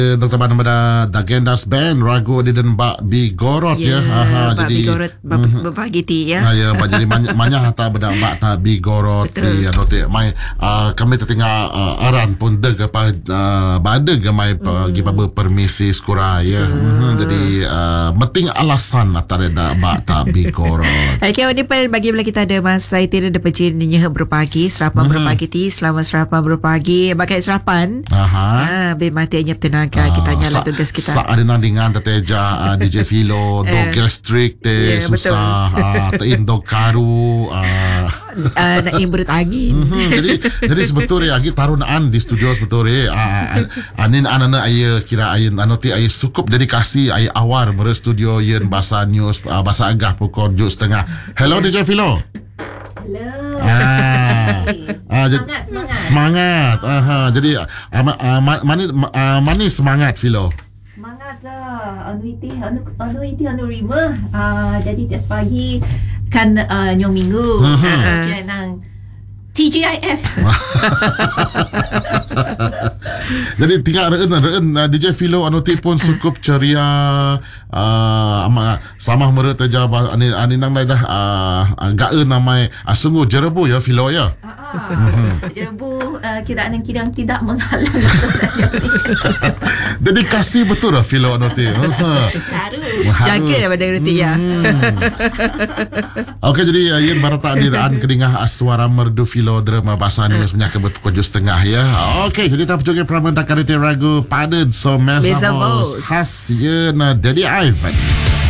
Dr. Ban pada Dagendas Band ragu di dan bak bigorot ya. Bak Jadi bigorot berbagi ti ya. Ya jadi banyak hata benda bak ta bigorot ti anu ti mai kami tertinggal aran pun deg apa bade ke mai gi permisi skura ya. Jadi penting alasan atare da bak ta bigorot. Okey, ini pun bagi bila kita ada masa itu ada pecinya berbagi serapan berbagi ti selama serapan berbagi bagai serapan. Be mati anyap tenaga kita nyala tugas kita. Sa ada nandingan teteja DJ Filo do gastrik te susah teindo karu nak imbrut angin. Jadi sebetulnya lagi tarunaan di studio sebetulnya anin anana aya kira ayin anu ti aya cukup dedikasi aya awar mere studio yen bahasa news bahasa agah pukul 7:30. Hello DJ Filo. Hello. Semangat. Jadi manis semangat Filo. Semangat lah. Anu iti rima. Jadi tiap pagi kan nyong minggu. Kira nang TGIF. Jadi tinggal reun DJ Filo anu ti pun cukup ceria sama mere teja ani nang dah gaeun namai sungguh jerebu ya Filo ya. Jerebu kira nang tidak menghalang. Dedikasi betul lah Filo anu ti. Harus. Jaga daripada reti ya. Okey, jadi yen barata diraan kedingah suara merdu Filo drama bahasa news menyaka pukul 7:30 ya. Okey, jadi kita pergi peramentak karete ragu paden so mesamos khas yen Daddy Ivan.